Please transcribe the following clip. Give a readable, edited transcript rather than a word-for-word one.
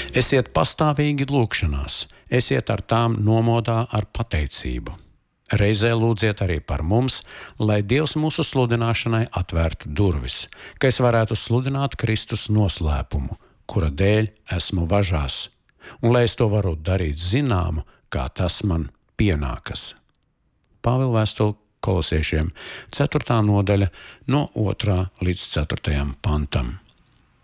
Esiet pastāvīgi lūgšanās, esiet ar tām nomodā ar pateicību. Reizē lūdziet arī par mums, lai Dievs mūsu sludināšanai atvērtu durvis, ka es varētu sludināt Kristus noslēpumu, kura dēļ esmu važās, un lai es to varu darīt zināmu, kā tas man pienākas. Pāvila vēstule Kolosiešiem, 4. nodaļa, no 2. līdz 4. pantam.